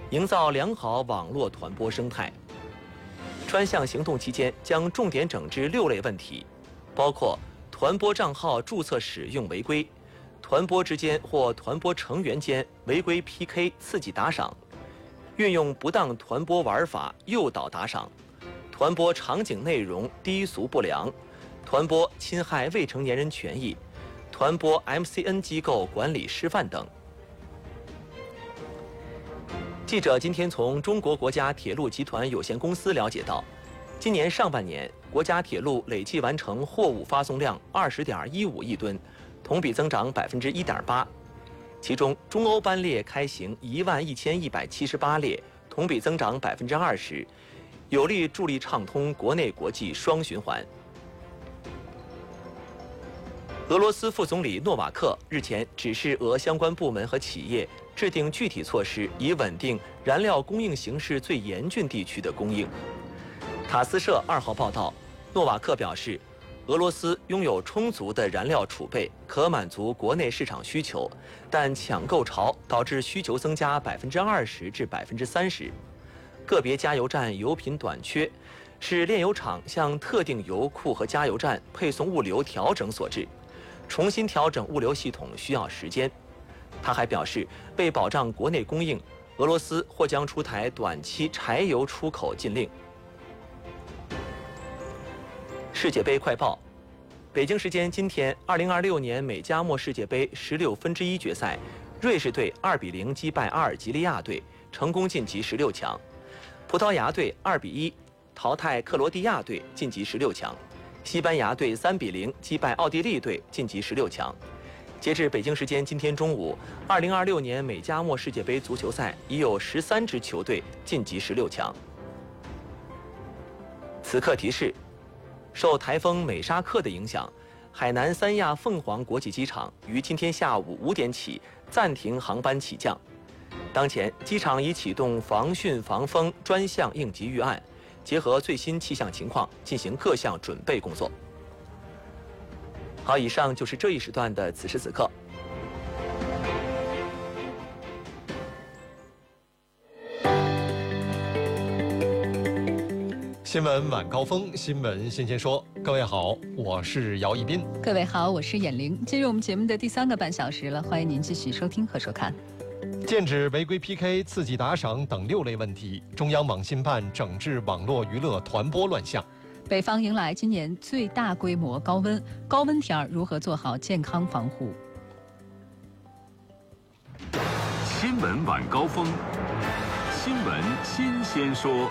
营造良好网络团播生态。专项行动期间将重点整治6类问题，包括团播账号注册使用违规、团播之间或团播成员间违规 PK 刺激打赏、运用不当团播玩法诱导打赏、团播场景内容低俗不良、团播侵害未成年人权益、团播 MCN 机构管理失范等。记者今天从中国国家铁路集团有限公司了解到，今年上半年国家铁路累计完成货物发送量20.15亿吨，同比增长1.8%。其中，中欧班列开行11178列，同比增长20%，有力助力畅通国内国际双循环。俄罗斯副总理诺瓦克日前指示俄相关部门和企业制定具体措施，以稳定燃料供应形势最严峻地区的供应。塔斯社2号报道，诺瓦克表示，俄罗斯拥有充足的燃料储备，可满足国内市场需求，但抢购潮导致需求增加20%至30%。个别加油站油品短缺，是炼油厂向特定油库和加油站配送物流调整所致。重新调整物流系统需要时间。他还表示，为保障国内供应，俄罗斯或将出台短期柴油出口禁令。世界杯快报：北京时间今天，2026年美加墨世界杯16分之一决赛，瑞士队2比0击败阿尔及利亚队，成功晋级16强；葡萄牙队2比1淘汰克罗地亚队，晋级16强。西班牙队3比0击败奥地利队，晋级16强。截至北京时间今天中午，2026年美加墨世界杯足球赛已有13支球队晋级16强。此刻提示：受台风美沙克的影响，海南三亚凤凰国际机场于今天下午5点起暂停航班起降。当前，机场已启动防汛防风专项应急预案，结合最新气象情况进行各项准备工作。好，以上就是这一时段的此时此刻。 新闻晚高峰，新闻新鲜说。各位好，我是姚一斌。 各位好，我是闫玲。进入我们节目的第3个半小时了，欢迎您继续收听和收看。 剑指违规 PK、刺激打赏等6类问题，中央网信办整治网络娱乐团播乱象。 北方迎来今年最大规模高温，高温天如何做好健康防护？ 新闻晚高峰，新闻新鲜说。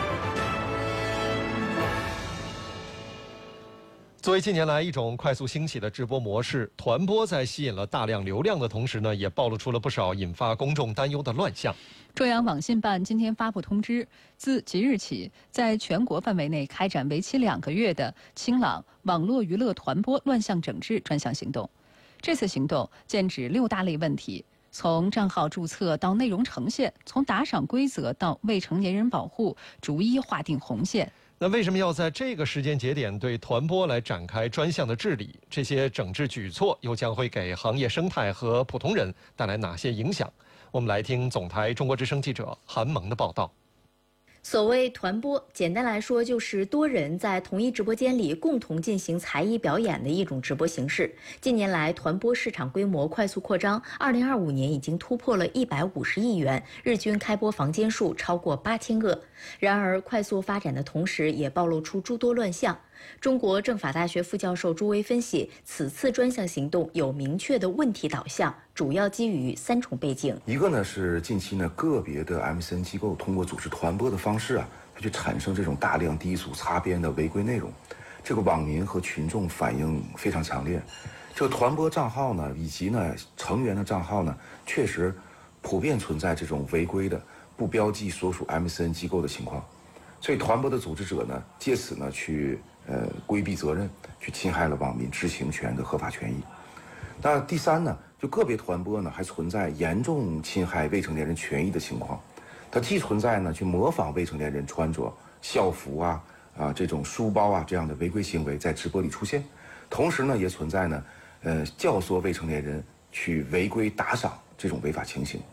作为近年来一种快速兴起的直播模式，团播在吸引了大量流量的同时呢，也暴露出了不少引发公众担忧的乱象。 中央网信办今天发布通知，自即日起，在全国范围内开展为期2个月的清朗网络娱乐团播乱象整治专项行动。这次行动剑指6大类问题，从账号注册到内容呈现，从打赏规则到未成年人保护，逐一划定红线。 那为什么要在这个时间节点对团播来展开专项的治理？这些整治举措又将会给行业生态和普通人带来哪些影响？我们来听总台中国之声记者韩萌的报道。 所谓团播，简单来说就是多人在同一直播间里共同进行才艺表演的一种直播形式。近年来，团播市场规模快速扩张，2025年已经突破了150亿元，日均开播房间数超过8000个。然而，快速发展的同时，也暴露出诸多乱象。中国政法大学副教授朱威分析，此次专项行动有明确的问题导向，主要基于3重背景。 一个呢是近期呢个别的 MCN 机构通过组织团播的方式它去产生这种大量低俗擦边的违规内容，这个网民和群众反应非常强烈。这个团播账号呢以及呢成员的账号呢，确实普遍存在这种违规的不标记所属 MCN 机构的情况。所以团播的组织者呢，借此呢去规避责任，去侵害了网民知情权的合法权益。那第3呢，就个别团播呢还存在严重侵害未成年人权益的情况。它既存在呢去模仿未成年人穿着校服这种书包这样的违规行为在直播里出现，同时呢也存在呢教唆未成年人去违规打赏这种违法情形。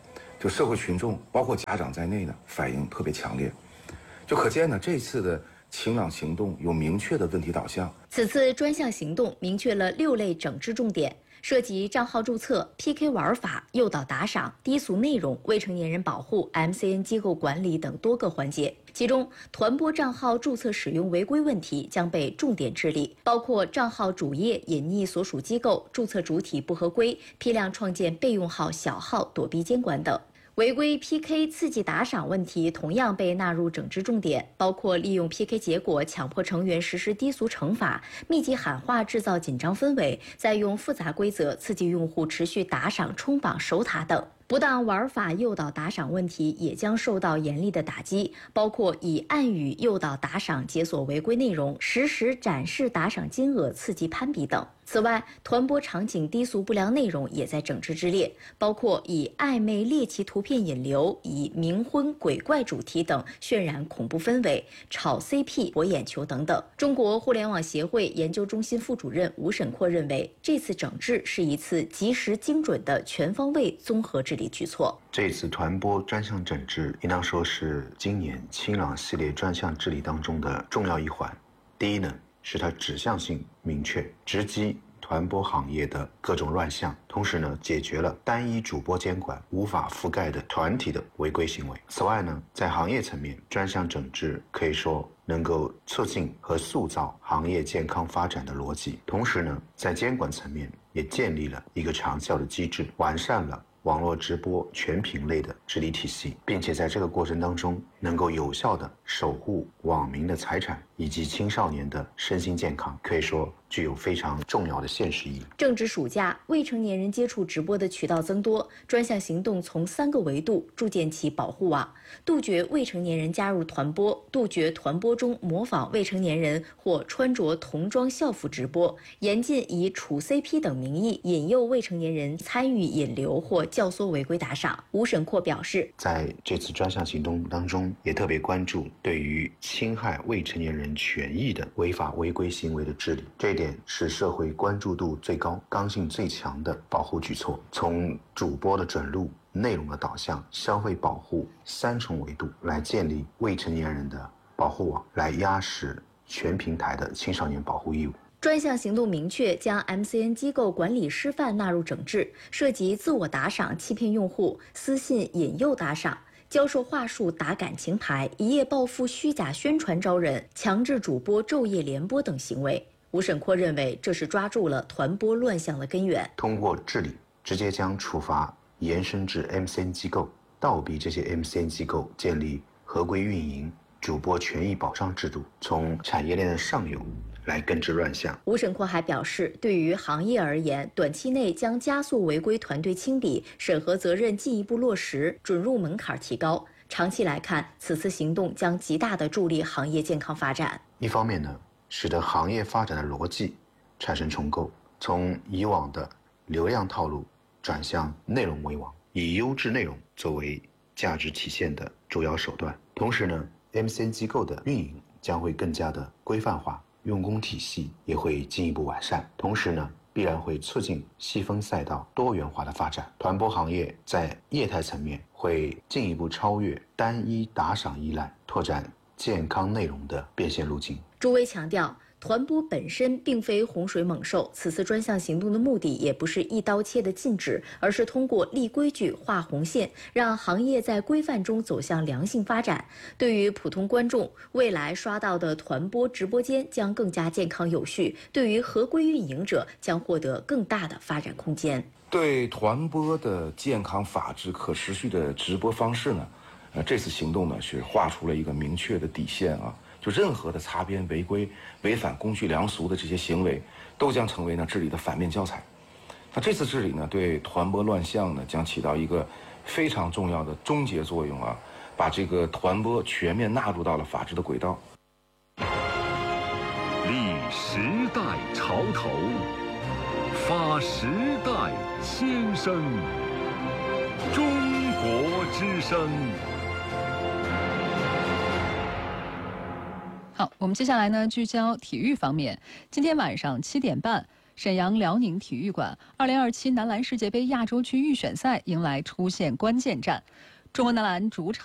就社会群众包括家长在内呢，反应特别强烈。就可见呢，这次的晴朗行动有明确的问题导向。 此次专项行动明确了6类整治重点，涉及账号注册、PK 玩法、诱导打赏、低俗内容、未成年人保护、MCN 机构管理等多个环节。其中，团播账号注册使用违规问题将被重点治理，包括账号主页隐匿所属机构、注册主体不合规、批量创建备用号、小号躲避监管等。违规 PK 刺激打赏问题同样被纳入整治重点，包括利用 PK 结果强迫成员实施低俗惩罚、密集喊话制造紧张氛围，再用复杂规则刺激用户持续打赏、冲榜、守塔等。不当玩法诱导打赏问题也将受到严厉的打击，包括以暗语诱导打赏解锁违规内容、实时展示打赏金额刺激攀比等。此外，团播场景低俗不良内容也在整治之列，包括以暧昧猎奇图片引流、以冥婚鬼怪主题等渲染恐怖氛围、炒 CP 博眼球等等。中国互联网协会研究中心副主任吴沈阔认为，这次整治是一次及时精准的全方位综合治理举措。 这次团播专项整治应当说是今年清朗系列专项治理当中的重要一环。第一呢，是它指向性明确，直击团播行业的各种乱象，同时呢，解决了单一主播监管无法覆盖的团体的违规行为。此外呢，在行业层面，专项整治可以说能够促进和塑造行业健康发展的逻辑，同时呢，在监管层面也建立了一个长效的机制，完善了网络直播全品类的治理体系，并且在这个过程当中能够有效地守护网民的财产以及青少年的身心健康，可以说具有非常重要的现实意义。 正值暑假，未成年人接触直播的渠道增多，专项行动从3个维度筑建起保护网，杜绝未成年人加入团播，杜绝团播中模仿未成年人或穿着童装校服直播，严禁以处 CP 等名义引诱未成年人参与引流或教唆违规打赏。吴沈阔表示， 在这次专项行动当中，也特别关注对于侵害未成年人权益的违法违规行为的治理，这一点是社会关注度最高、刚性最强的保护举措。从主播的准入、内容的导向、消费保护3重维度来建立未成年人的保护网，来压实全平台的青少年保护义务。 专项行动明确将 MCN 机构管理师范纳入整治，涉及自我打赏欺骗用户、私信引诱打赏、教授话术打感情牌、一夜暴富虚假宣传招人、强制主播昼夜联播等行为。吴沈阔认为，这是抓住了团播乱象的根源。 通过治理，直接将处罚延伸至 MCN 机构，倒逼这些 MCN 机构建立合规运营、主播权益保障制度，从产业链的上游来根治乱象。 吴沈阔还表示，对于行业而言，短期内将加速违规团队清理，审核责任进一步落实，准入门槛提高。长期来看，此次行动将极大地助力行业健康发展。 一方面呢，使得行业发展的逻辑产生重构，从以往的流量套路转向内容为王，以优质内容作为价值体现的主要手段。同时呢， MCN 机构的运营将会更加的规范化，用工体系也会进一步完善，同时呢，必然会促进细分赛道多元化的发展。团播行业在业态层面会进一步超越单一打赏依赖，拓展健康内容的变现路径。 朱威强调，团播本身并非洪水猛兽，此次专项行动的目的也不是一刀切的禁止，而是通过立规矩、画红线，让行业在规范中走向良性发展。对于普通观众，未来刷到的团播直播间将更加健康有序；对于合规运营者，将获得更大的发展空间。 对团播的健康、法治、可持续的直播方式呢，这次行动呢是画出了一个明确的底线啊。就任何的擦边、违规、违反公序良俗的这些行为，都将成为呢治理的反面教材。那这次治理呢，对团播乱象呢，将起到一个非常重要的终结作用啊，把这个团播全面纳入到了法治的轨道。 立时代潮头，发时代先声，中国之声。 好，我们接下来呢聚焦体育方面。今天晚上7点半， 沈阳辽宁体育馆2027男篮世界杯亚洲区预选赛迎来出线关键战，中国男篮主场